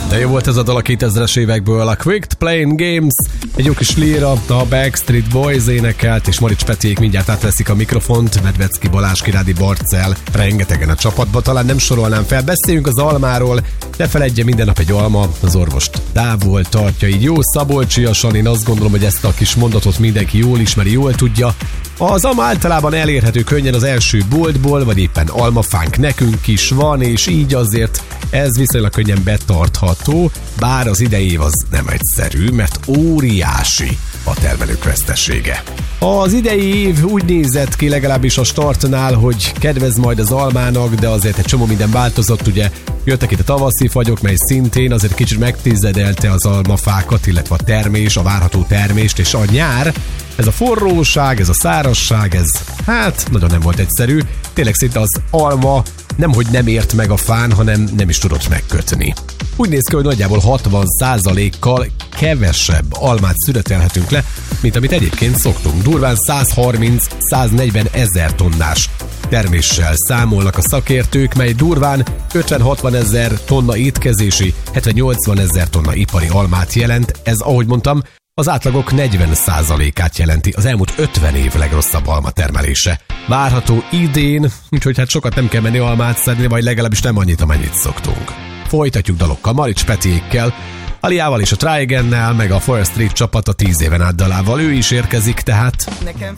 De jó volt ez a dal a 2000-es évekből, a Quick Playing Games, egy jó kis líra, a Backstreet Boys énekelt, és Marics Petiék mindjárt átveszik a mikrofont, Medvecki, Balázs, Kirádi, Barcel, rengetegen a csapatba, talán nem sorolnám fel, beszéljünk az almáról, ne feledje, minden nap egy alma, az orvost távol tartja, így jó szabolcsiasan, én azt gondolom, hogy ezt a kis mondatot mindenki jól ismeri, jól tudja. Az alma általában elérhető könnyen az első boltból, vagy éppen almafánk nekünk is van, és így azért ez viszonylag könnyen betartható, bár az idei év az nem egyszerű, mert óriási a termelők vesztesége. Az idei év úgy nézett ki legalábbis a startnál, hogy kedvez majd az almának, de azért egy csomó minden változott, ugye jöttek itt a tavaszi fagyok, mely szintén azért kicsit megtizedelte az almafákat, illetve a termés, a várható termést, és a nyár, ez a forróság, ez a szárazság, ez hát nagyon nem volt egyszerű, tényleg szinte az alma nemhogy nem ért meg a fán, hanem nem is tudott megkötni. Úgy néz ki, hogy nagyjából 60%-kal kevesebb almát szüretelhetünk le, mint amit egyébként szoktunk. Durván 130-140 ezer tonnás terméssel számolnak a szakértők, mely durván 50-60 ezer tonna étkezési, 70-80 ezer tonna ipari almát jelent. Ez, ahogy mondtam, az átlagok 40%-át jelenti, az elmúlt 50 év legrosszabb alma termelése. Várható idén, úgyhogy hát sokat nem kell menni almát szedni, vagy legalábbis nem annyit, amennyit szoktunk. Folytatjuk dalokkal, Marics Petiékkel, Aliával és a Try Again-nel, meg a Forest Street csapat a 10 éven át dalával. Ő is érkezik, tehát... Nekem